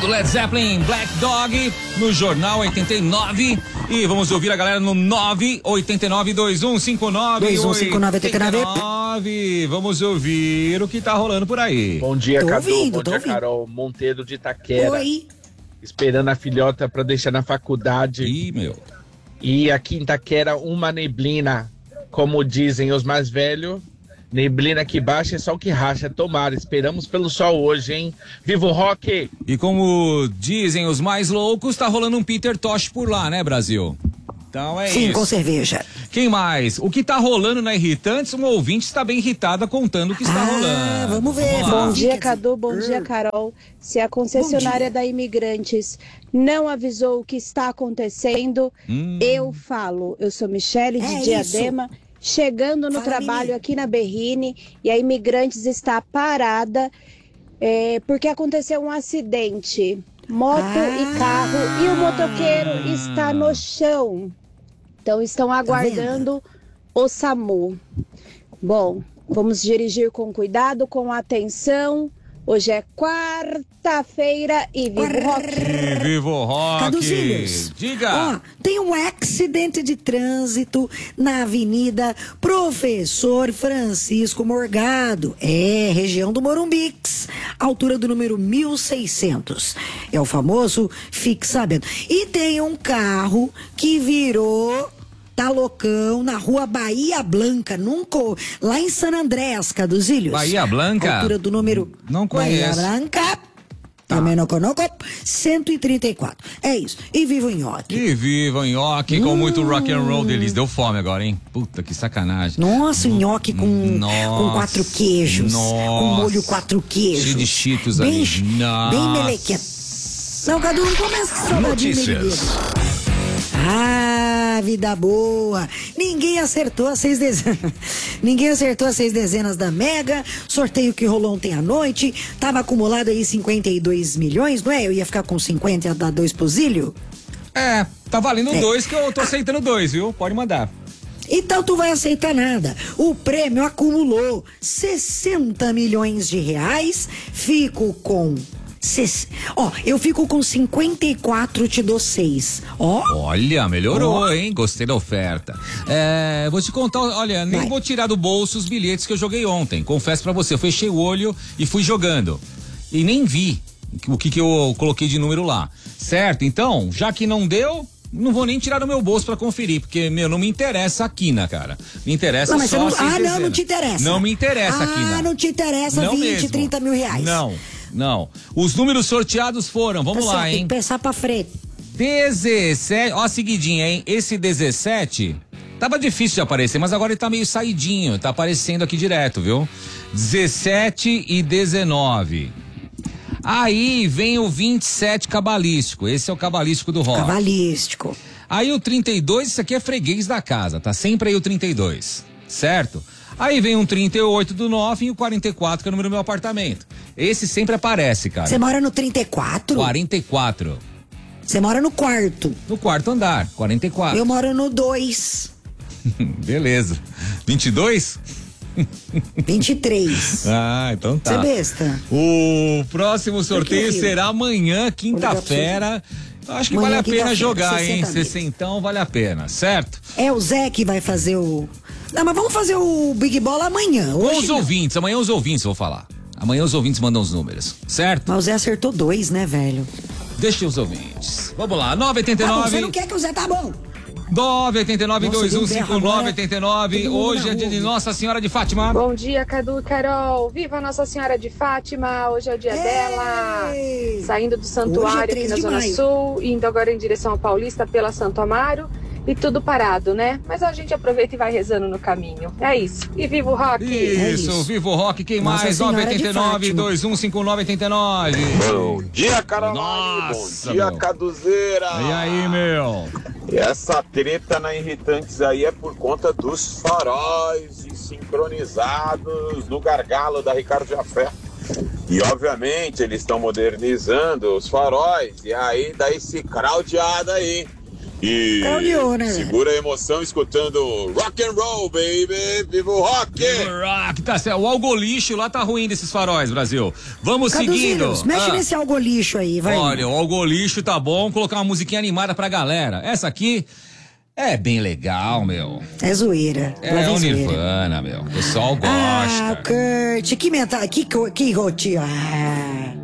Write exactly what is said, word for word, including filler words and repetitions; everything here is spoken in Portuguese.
do Led Zeppelin, Black Dog, no Jornal oitenta e nove. E vamos ouvir a galera no nove oito nove dois um cinco nove dois um cinco nove oito nove. Vamos ouvir o que tá rolando por aí. Bom dia, Tô Cadu. ouvindo, Bom tô dia, ouvindo. Carol. Monteiro de Itaquera. Oi. Esperando a filhota pra deixar na faculdade. Ih, meu. E aqui em Itaquera, uma neblina. Como dizem os mais velhos, neblina que baixa é sol que racha. Tomara, esperamos pelo sol hoje, hein? Viva o rock! E como dizem os mais loucos, tá rolando um Peter Tosh por lá, né, Brasil? Então é Sim, isso. com cerveja. Quem mais? O que tá rolando na Irritantes? Um ouvinte está bem irritada contando o que está Ah, rolando. vamos ver, lá. vamos Bom dia, Fica- Cadu. Bom dia, Carol. Se a concessionária da Imigrantes não avisou o que está acontecendo, Hum. eu falo. Eu sou Michele de É Diadema, chegando no Fala, trabalho menina. aqui na Berrine, e a Imigrantes está parada é, porque aconteceu um acidente. Moto Ah. e carro, e o motoqueiro está no chão. Então estão aguardando o SAMU. Bom, vamos dirigir com cuidado, com atenção. Hoje é quarta-feira e viva o rock. E viva o rock! Caduzinhos. Diga! Ó, tem um acidente de trânsito na Avenida Professor Francisco Morgado. É, região do Morumbix, altura do número mil e seiscentos. É o famoso Fique Sabendo. E tem um carro que virou... Tá loucão na rua Bahia Blanca, nunca, lá em San Andrés, Caduzilhos. Bahia Blanca? Altura do número... Não conheço. Bahia Blanca, também não conheço, cento e trinta e quatro. É isso. E viva o nhoque. E viva o nhoque com Hum. muito rock and roll deles. Deu fome agora, hein? Puta, que sacanagem. Nossa, o nhoque com, Nossa. com quatro queijos. Nossa. Com molho quatro queijos. Cheio de cheetos bem, ali. ch- Nossa. Bem melequento. Não, Cadu, não começa com saudadinho Notícias. Ah, vida boa. Ninguém acertou as seis dezenas. Ninguém acertou as seis dezenas da Mega. Sorteio que rolou ontem à noite. Tava acumulado aí cinquenta e dois milhões, não é? Eu ia ficar com cinquenta e ia dar dois pro Zílio. É, tá valendo É. dois que eu tô aceitando dois, viu? Pode mandar. Então tu vai aceitar nada. O prêmio acumulou sessenta milhões de reais. Fico com... ses- Ó, eu fico com cinquenta e quatro, te dou seis. Ó, Olha, melhorou, Ó. hein? Gostei da oferta. É, vou te contar, olha, nem Vai. vou tirar do bolso os bilhetes que eu joguei ontem. Confesso pra você, eu fechei o olho e fui jogando. E nem vi o que, que eu coloquei de número lá. Certo? Então, já que não deu, não vou nem tirar do meu bolso pra conferir, porque, meu, não me interessa a quina, cara. Me interessa não, mas só você não... as seis Ah, não, dezenas. não te interessa. Não me interessa a Ah, quina. não te interessa Não vinte, mesmo. trinta mil reais. Não, não. Os números sorteados foram, vamos Tá lá, certo, hein? tem que pensar pra frente. dezessete, ó a seguidinha, hein? Esse dezessete tava difícil de aparecer, mas agora ele tá meio saidinho, tá aparecendo aqui direto, viu? dezessete e dezenove. Aí vem o vinte e sete cabalístico, esse é o cabalístico do rock. Cabalístico. Aí o trinta e dois, isso aqui é freguês da casa, tá sempre aí o trinta e dois, certo? Aí vem um trinta e oito do nove e o quarenta e quatro, que é o número do meu apartamento. Esse sempre aparece, cara. Você mora no trinta e quatro? quarenta e quatro. Você mora no quarto. No quarto andar, quarenta e quatro. Eu moro no dois. Beleza. vinte e dois? vinte e três. Ah, então Você é tá. besta. O próximo sorteio Rio? será amanhã, quinta-feira. Acho que Amanhã, vale a pena quinta-feira, jogar, hein? sessenta mil. Sessentão vale a pena, certo? É o Zé que vai fazer o... Não, mas vamos fazer o Big Bola amanhã. Com Hoje os não. ouvintes, amanhã os ouvintes vou falar. Amanhã os ouvintes mandam os números, certo? Mas o Zé acertou dois, né, velho? Deixa os ouvintes. Vamos lá, nove oito Tá bom, você nove, não quer que o Zé tá bom. nove oito nove, Nossa, dois um deu um cinco berro nove agora. oito nove. Todo mundo Hoje na é dia rua. de Nossa Senhora de Fátima. Bom dia, Cadu e Carol. Viva Nossa Senhora de Fátima. Hoje é o dia Ei! dela. Saindo do Hoje é santuário aqui três na de Zona maio. Sul, indo agora em direção ao Paulista pela Santo Amaro. E tudo parado, né? Mas a gente aproveita e vai rezando no caminho. É isso. E viva o rock! Isso, isso. Viva o Rock, quem Nossa mais? Senhora nove de oito nove, Fátima. dois um cinco nove oito nove. Bom dia, Carol. Nossa, Bom dia, meu. Caduzeira. E aí, meu? E essa treta na Irritantes aí é por conta dos faróis sincronizados no gargalo da Ricardo Jafé. E, obviamente, eles estão modernizando os faróis. E aí dá esse craudiado aí. E Claudiou, né? segura a emoção escutando rock and roll, baby. Viva o rock! Rock, tá certo. O algolixo lá tá ruim desses faróis, Brasil. Vamos Caduzinhos, seguindo. mexe Ah. nesse algolixo aí, vai. Olha, o algolixo tá bom, vamos colocar uma musiquinha animada pra galera. Essa aqui é bem legal, meu. É zoeira. É Lá vem o zoeira. Nirvana, meu. O pessoal Ah, gosta. o Kurt, que mental, que, que rotina. Ah.